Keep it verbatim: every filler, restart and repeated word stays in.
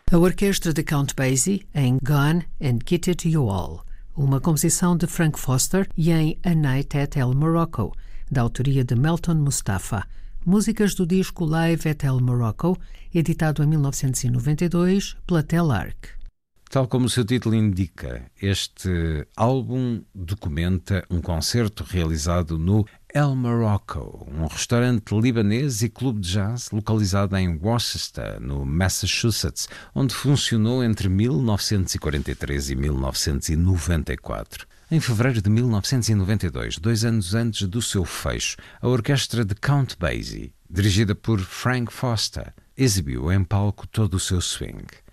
A orquestra de Count Basie em Gone and Kitty to You All, uma composição de Frank Foster, e em A Night at El Morocco, da autoria de Melton Mustafa, músicas do disco Live at El Morocco, editado em mil novecentos e noventa e dois pela Telarc. Tal como o seu título indica, este álbum documenta um concerto realizado no El Morocco, um restaurante libanês e clube de jazz localizado em Worcester, no Massachusetts, onde funcionou entre mil novecentos e quarenta e três e mil novecentos e noventa e quatro. Em fevereiro de mil novecentos e noventa e dois, dois anos antes do seu fecho, a orquestra de Count Basie, dirigida por Frank Foster, exibiu em palco todo o seu swing.